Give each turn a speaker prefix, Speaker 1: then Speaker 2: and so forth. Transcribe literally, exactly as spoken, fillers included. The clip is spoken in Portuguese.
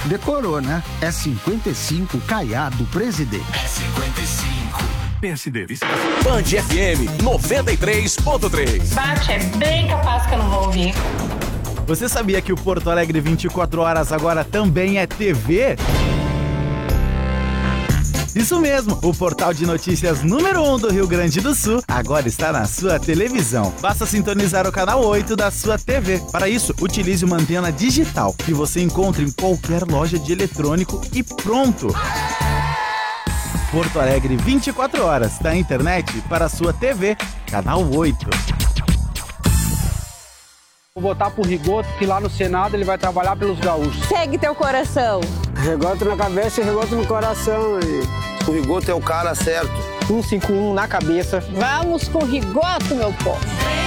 Speaker 1: Decorou, né? É cinquenta e cinco Caiado Presidente.
Speaker 2: É cinquenta e cinco.
Speaker 3: Pense deles.
Speaker 2: Band F M noventa e três ponto três.
Speaker 4: Bate, é bem capaz que eu não vou ouvir.
Speaker 5: Você sabia que o Porto Alegre vinte e quatro horas agora também é T V? Isso mesmo, o portal de notícias número um do Rio Grande do Sul agora está na sua televisão. Basta sintonizar o canal oito da sua T V. Para isso, utilize uma antena digital que você encontra em qualquer loja de eletrônico e pronto! Porto Alegre vinte e quatro horas da internet para a sua T V, canal oito.
Speaker 6: Vou botar pro Rigoto, que lá no Senado ele vai trabalhar pelos gaúchos.
Speaker 7: Segue teu coração.
Speaker 6: Rigoto na cabeça e Rigoto no coração. E...
Speaker 8: O Rigoto é o cara certo.
Speaker 6: cento e cinquenta e um na cabeça.
Speaker 7: Vamos com Rigoto, meu povo.